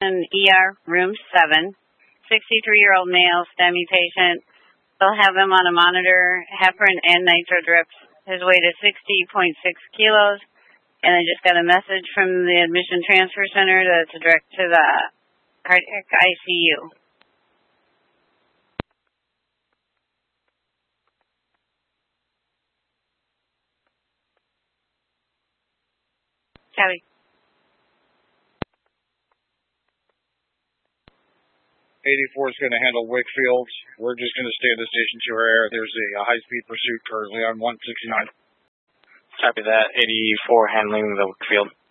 ER, room 7, 63-year-old male, STEMI patient. They'll have him on a monitor, heparin and nitro drips. His weight is 60.6 kilos. And I just got a message from the admission transfer center to direct to the cardiac ICU. Copy. 84 is going to handle Wakefield. We're just going to stay at the station to our air. There's a high-speed pursuit currently on 169. Copy that. 84 handling the Wakefield.